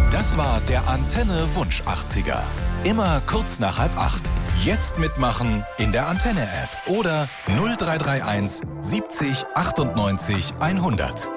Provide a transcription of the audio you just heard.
Das war der Antenne Wunsch 80er. Immer kurz nach 7:30. Jetzt mitmachen in der Antenne-App oder 0331 70 98 100.